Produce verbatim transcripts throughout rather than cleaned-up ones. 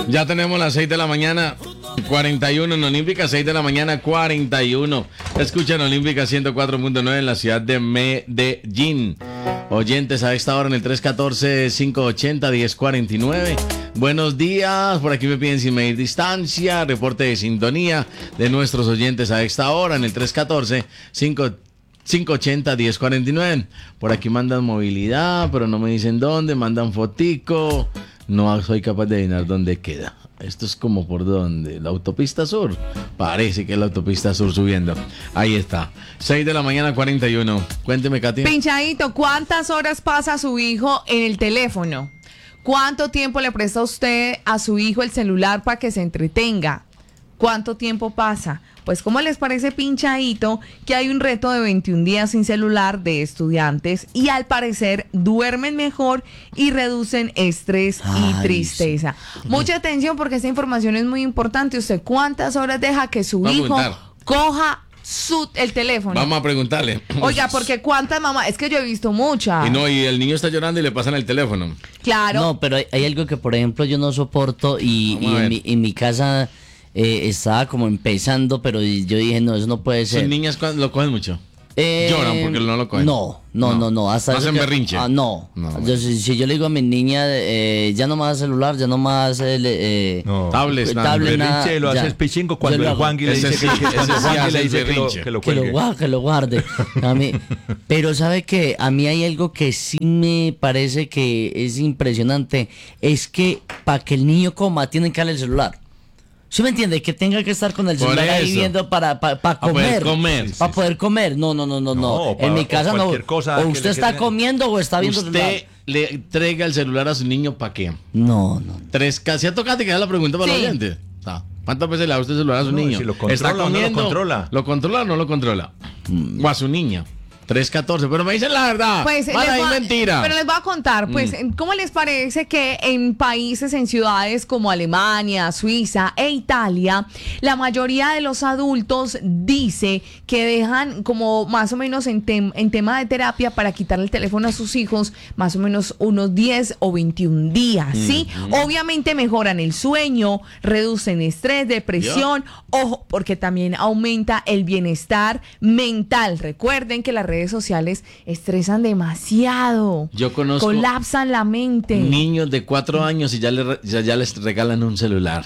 Ya tenemos las seis de la mañana, cuarenta y uno en Olímpica, seis de la mañana, cuarenta y uno. Escuchan Olímpica ciento cuatro punto nueve en la ciudad de Medellín. Oyentes a esta hora en el tres uno cuatro, cinco ocho cero, uno cero cuatro nueve. Buenos días, por aquí me piden sin medir distancia, reporte de sintonía de nuestros oyentes a esta hora en el tres uno cuatro, cinco ocho cero, uno cero cuatro nueve. Por aquí mandan movilidad, pero no me dicen dónde, mandan fotico. No soy capaz de adivinar dónde queda. Esto es como por dónde, la autopista sur. Parece que es la autopista sur subiendo. Ahí está, seis de la mañana, cuarenta y uno. Cuénteme, Katy. Pinchadito, ¿cuántas horas pasa su hijo en el teléfono? ¿Cuánto tiempo le presta usted a su hijo el celular para que se entretenga? ¿Cuánto tiempo pasa? Pues, ¿cómo les parece, Pinchadito, que hay un reto de veintiún días sin celular de estudiantes y al parecer duermen mejor y reducen estrés Ay, y tristeza? Sí. Mucha atención porque esta información es muy importante. ¿Usted cuántas horas deja que su Vamos hijo coja su, el teléfono? Vamos a preguntarle. Oiga, porque cuántas mamás, es que yo he visto muchas. Y no, y el niño está llorando y le pasan el teléfono. Claro. No, pero hay, hay algo que, por ejemplo, yo no soporto y, y en, mi, en mi casa... Eh, estaba como empezando, pero yo dije, no, eso no puede ser. ¿Sus niñas lo cogen mucho? Eh, ¿Lloran porque no lo cogen? No, no, no, no. no hasta ¿Hacen que, berrinche? Ah, no. no bueno. yo, si, si yo le digo a mi niña, eh, ya no más celular, ya no más el, eh, no. tablets, nada. Tablet, berrinche lo haces pichingo cuando el Juan le dice que, que, cuando Juan le dice que, lo, que lo que lo guarde, que lo guarde. A mí, pero ¿sabe qué? A mí hay algo que sí me parece que es impresionante, es que para que el niño coma tienen que darle el celular. ¿Sí me entiende? Que tenga que estar con el celular ahí viendo para, para, para comer. comer. Para sí, poder sí. comer. No, no, no, no, no. no para, en mi casa no. Cosa o usted está quede... comiendo o está viendo usted celular. le entrega el celular a su niño ¿para qué? No, no. Tres casi a tocarte que da la pregunta para sí. los oyentes. ¿Cuántas veces le da usted el celular a su no, niño? Si lo controla, ¿Está comiendo? No lo controla. ¿Lo controla o no lo controla? Mm. O a su niña. tres catorce, pero me dicen la verdad. Pues, Mala y mentira. Pero les voy a contar, pues, mm. ¿cómo les parece que en países, en ciudades como Alemania, Suiza e Italia, la mayoría de los adultos dice que dejan como más o menos en, tem- en tema de terapia para quitarle el teléfono a sus hijos más o menos unos diez o veintiún días, mm. ¿sí? Mm. Obviamente mejoran el sueño, reducen estrés, depresión, yeah. ojo, porque también aumenta el bienestar mental. Recuerden que la redes sociales estresan demasiado. Yo conozco colapsan la mente. Niños de cuatro años y ya, le, ya, ya les regalan un celular.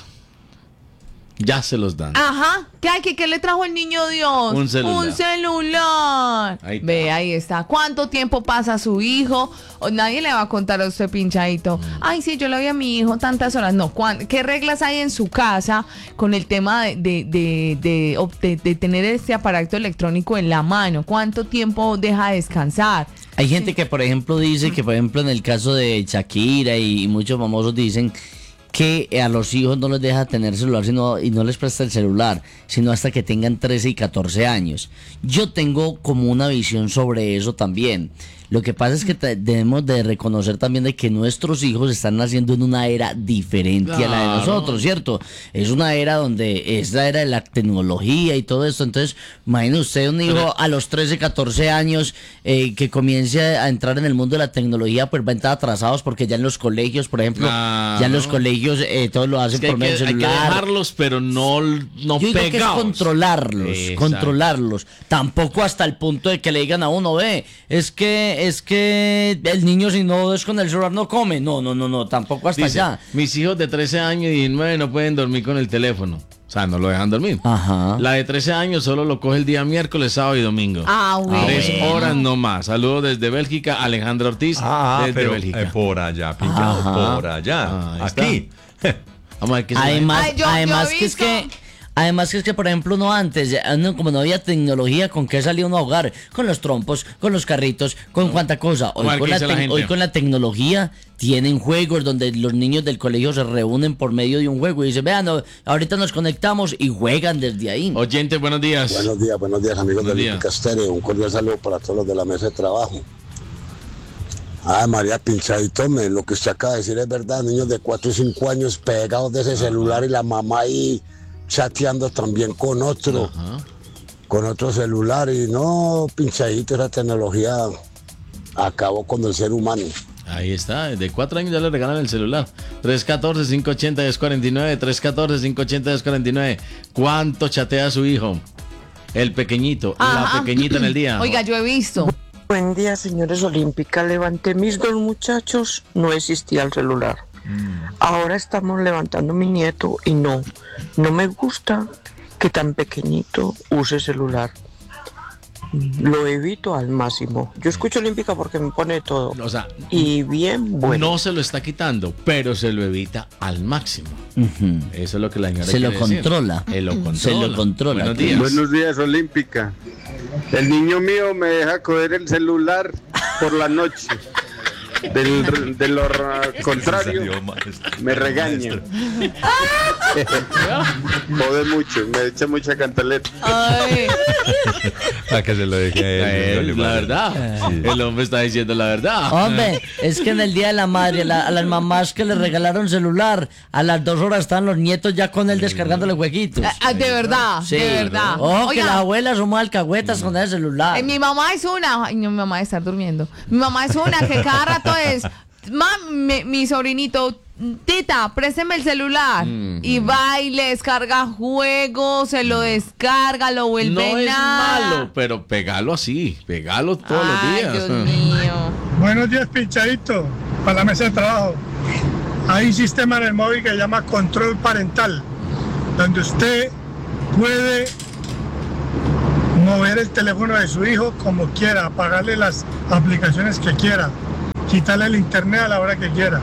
Ya se los dan. Ajá. ¿Qué hay? ¿Qué, qué le trajo el niño Dios? Un celular. Un celular. Ahí Ve, ahí está. ¿Cuánto tiempo pasa su hijo? O nadie le va a contar a usted, Pinchadito. Mm. Ay, sí, yo le doy a mi hijo tantas horas. No. ¿Qué reglas hay en su casa con el tema de, de, de, de, de, de tener este aparato electrónico en la mano? ¿Cuánto tiempo deja descansar? Hay gente que, por ejemplo, dice que, por ejemplo, en el caso de Shakira y, y muchos famosos dicen que a los hijos no les deja tener celular sino, y no les presta el celular, sino hasta que tengan trece y catorce años. Yo tengo como una visión sobre eso también. Lo que pasa es que te, debemos de reconocer también de que nuestros hijos están naciendo en una era diferente claro. a la de nosotros, ¿cierto? Es una era donde es la era de la tecnología y todo esto. Entonces, imagine usted un hijo a los trece, catorce años eh, que comience a entrar en el mundo de la tecnología, pues va a entrar atrasados porque ya en los colegios, por ejemplo, claro. ya en los colegios eh, todos lo hacen es que por medio del celular. Hay que dejarlos, pero no, no Yo digo pegados. Que es controlarlos, Exacto. controlarlos. Tampoco hasta el punto de que le digan a uno, ve, es que es que el niño si no es con el celular no come. No, no, no, no, tampoco hasta Dice, allá. Mis hijos de trece años y diecinueve no pueden dormir con el teléfono. O sea, no lo dejan dormir. Ajá. La de trece años solo lo coge el día miércoles, sábado y domingo. Ah, bueno. Tres horas no más. Saludos desde Bélgica, Alejandra Ortiz. Ah, desde pero Bélgica. Eh, por allá, Pinchado, Ajá. por allá. Ah, Aquí. Vamos a ver qué se Además, Ay, yo, además yo que es que... Además que es que, por ejemplo, uno antes, como no había tecnología, ¿con qué salía uno a jugar? Con los trompos, con los carritos, con cuánta cosa. Hoy con, la te- la hoy con la tecnología tienen juegos donde los niños del colegio se reúnen por medio de un juego y dicen, vean, no, ahorita nos conectamos y juegan desde ahí. Oyente, buenos días. Buenos días, buenos días, amigos de Olímpica Estéreo. Un cordial saludo para todos los de la mesa de trabajo. Ay, María Pinchadito, me, lo que usted acaba de decir es verdad. Niños de cuatro y cinco años pegados de ese Ajá. celular y la mamá ahí chateando también con otro, Ajá. con otro celular. Y no, Pinchadito, esa tecnología acabó con el ser humano. Ahí está, de cuatro años ya le regalan el celular. tres uno cuatro, cinco ocho cero, dos cuatro nueve, tres uno cuatro, cinco ocho cero, dos cuatro nueve. ¿Cuánto chatea su hijo? El pequeñito, Ajá. la pequeñita en el día. Oiga, yo he visto. Buen día, señores Olímpica. Levanté mis dos muchachos, no existía el celular. Mm. Ahora estamos levantando mi nieto y no, no me gusta que tan pequeñito use celular. Lo evito al máximo. Yo escucho Olímpica porque me pone todo. O sea, y bien bueno. No se lo está quitando, pero se lo evita al máximo. Uh-huh. Eso es lo que la señora se lo controla. Se lo controla. Se lo controla. Buenos días. Buenos días, Olímpica. El niño mío me deja coger el celular por la noche. Del, de lo contrario, me regaña. Jode mucho, me echa mucha cantaleta. Ay. Para que se lo deje a él. La verdad. Sí. El hombre está diciendo la verdad. Hombre, es que en el Día de la Madre, la, a las mamás que le regalaron celular, a las dos horas están los nietos ya con él descargándole jueguitos. Ah, de verdad, sí. de verdad. Ojo, que las abuelas somos alcahuetas con el celular. Eh, mi mamá es una. Ay, no, mi mamá debe estar durmiendo. Mi mamá es una que cada rato es. Mam, mi, mi sobrinito, tita, présteme el celular. Mm-hmm. Y va y le descarga juegos, se lo descarga, lo vuelve No nada. es malo, pero pegalo así, pegalo todos Ay, los días. Dios mío. Buenos días, pinchadito, para la mesa de trabajo. Hay un sistema en el móvil que se llama control parental, donde usted puede mover el teléfono de su hijo como quiera, apagarle las aplicaciones que quiera, quitarle el internet a la hora que quiera.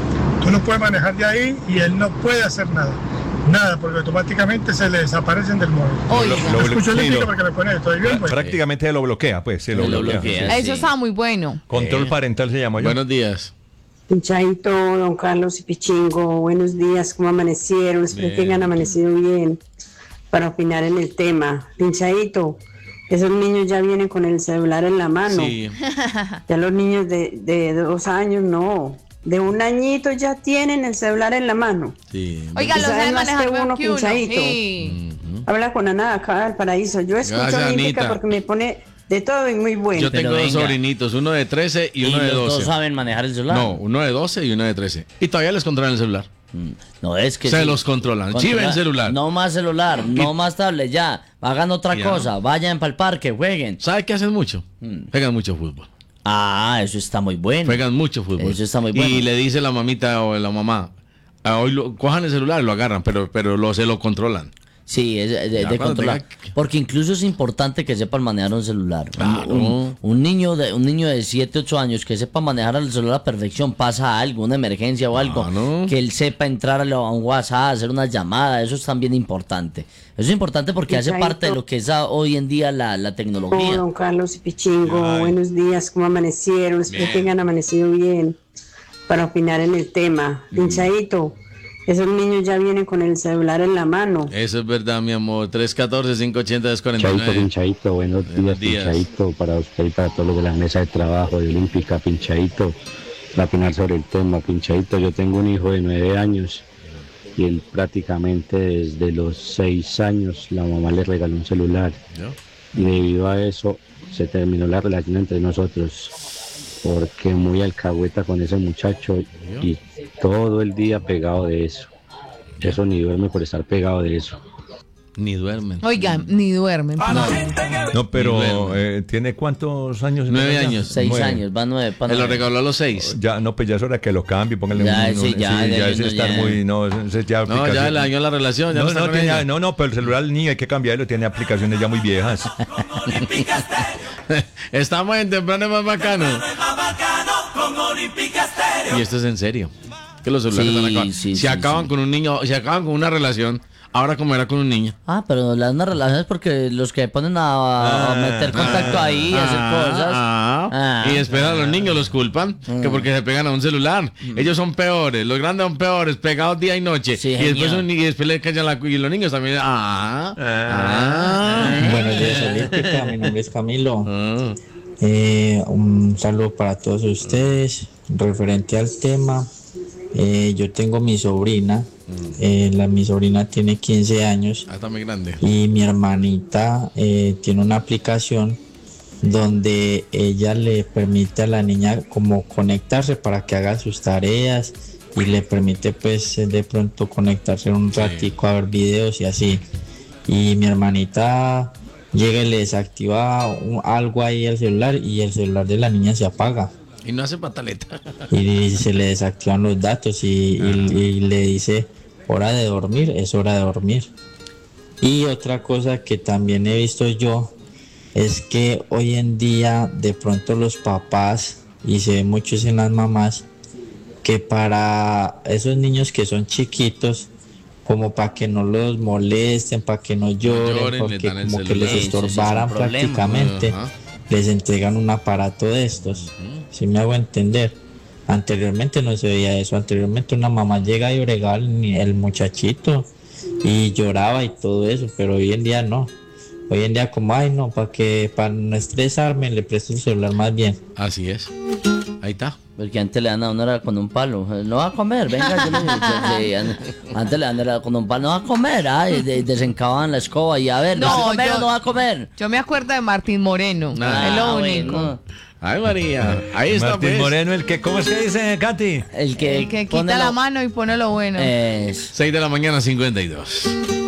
Tú lo puedes manejar de ahí y él no puede hacer nada. Nada, porque automáticamente se le desaparecen del móvil. Oiga. Lo, lo, escucho el sí, porque me pone esto bien, pues. Prácticamente se lo bloquea, pues. Se lo, lo bloquea. bloquea. Eso Sí. está muy bueno. Control Eh. parental se llama yo. Buenos días. Pinchadito, don Carlos y Pichingo, buenos días, ¿cómo amanecieron? Espero Bien. que hayan amanecido bien. Para opinar en el tema, Pinchadito, esos niños ya vienen con el celular en la mano. Sí. Ya los niños de, de dos años no, de un añito ya tienen el celular en la mano. Sí. Oiga, lo saben saben más manejar que mejor uno, que uno. Pinchadito. Sí. Ujú. Habla con Ana acá del Paraíso. Yo escucho Gracias, Olímpica Anita. porque me pone de todo y muy bueno. Yo tengo Pero dos venga. sobrinitos, uno de trece y Y uno de los dos doce. saben manejar el celular. No, uno de doce y uno de trece. Y todavía les controlan el celular. Mm, No, es que Se sí. los controlan. Controla- Chiven celular. No más celular, no más tablet, ya. Hagan otra Ya. cosa, vayan para el parque, jueguen. ¿Sabe qué hacen mucho? Mm. Juegan mucho fútbol. Ah, eso está muy bueno. Juegan mucho fútbol. Eso está muy bueno. Y le dice la mamita o la mamá, "Ah, hoy lo, cojan el celular y lo agarran, pero, pero lo, se lo controlan. Sí, es de, de Ya cuando controlar. tenga- Porque incluso es importante que sepan manejar un celular. Un- Claro. Un, un niño de un niño de siete, ocho años que sepa manejar el celular a la perfección, pasa algo, una emergencia o algo, Claro. que él sepa entrar a, lo- a un WhatsApp, hacer una llamada, eso es también importante. Eso es importante porque hace Pinchadito. parte de lo que es a- hoy en día la, la Oh, tecnología. don Carlos y Pichingo, Ay. buenos días, ¿cómo amanecieron? Espero Bien. que hayan amanecido bien para opinar en el tema. Pinchadito, esos niños ya vienen con el celular en la mano. Eso es verdad, mi amor. tres uno cuatro, cinco ocho cero, dos cuatro Pinchadito, nueve. pinchadito, buenos días, Buenos días. pinchadito, para usted y para todos los de la mesa de trabajo de Olímpica, pinchadito, para opinar sobre el tema, pinchadito, yo tengo un hijo de nueve años y él prácticamente desde los seis años la mamá le regaló un celular ¿Ya? y debido a eso se terminó la relación entre nosotros porque muy alcahueta con ese muchacho y todo el día pegado de eso. Eso ni duerme por estar pegado de eso. Ni duermen. Oiga, ni duermen. No. No, pero Ni duerme. eh, ¿tiene cuántos años? Nueve ya? años. Seis Nueve. años, van nueve. van Él lo nueve. regaló a los seis. Ya, no, pues ya es hora que lo cambie, póngale Ya, un... un- sí, ya, ya, ya ya, es no, estar ya. muy... No, ese ya No, ya aplicación- le dañó la relación. Ya no, No, está no, con tiene- ella. no, no, pero el celular del niño hay que cambiarlo, tiene aplicaciones ya muy viejas. Estamos en temprano más bacano. Y esto es en serio. Que los celulares Sí, van a acabar. sí, si sí, acaban sí. con un niño, si acaban con una relación, ahora como era con un niño. Ah, pero las una relaciones porque los que ponen a, a meter contacto ahí, a hacer Ah, cosas. ah. Ah. Y después a los niños los culpan que porque se pegan a un celular. Ellos son peores, los grandes son peores, pegados día y noche. Sí, y, después genio. un, y después le callan la cu- y los niños también. Ah, ah. Buenos días, Olímpica. Mi nombre es Camilo. Ah. Eh, un saludo para todos ustedes. Referente al tema, eh, yo tengo mi sobrina. Eh, la, mi sobrina tiene quince años Ah, está muy grande. y mi hermanita eh, tiene una aplicación donde ella le permite a la niña como conectarse para que haga sus tareas y le permite pues de pronto conectarse un ratico a ver videos y así. Y mi hermanita llega y le desactiva un- algo ahí al celular y el celular de la niña se apaga. Y no hace pataleta. Y se le desactivan los datos y, y- y le dice hora de dormir, es hora de dormir. Y otra cosa que también he visto yo es que hoy en día de pronto los papás, y se ve mucho en las mamás, que para esos niños que son chiquitos, como para que no los molesten, para que no lloren, lloren, le porque dan el como que les celular. Eso sí es un estorbaran problema. prácticamente, Ajá. les entregan un aparato de estos. Si me hago entender. Anteriormente no se veía eso. Anteriormente una mamá llega y bregaba el, el muchachito y lloraba y todo eso, pero hoy en día no. Hoy en día como, ay no, para que para no estresarme le presto el celular más bien. Así es. Ahí está. Porque antes le dan a uno era con un palo. No va a comer, venga. Yo le digo, sí, an- antes le dan era con un palo. No va a comer. Ay, de- desencababan la escoba y a ver, ¿no, No, va a comer yo- o no va a comer? Yo me acuerdo de Martín Moreno. Ah, es lo Ah, único. bueno. Ay, María. Ahí está, Martín pues. Moreno, el que, ¿cómo es que dice, Katy? El que, El que quita pone la lo- mano y pone lo bueno. Es- seis de la mañana, cincuenta y dos.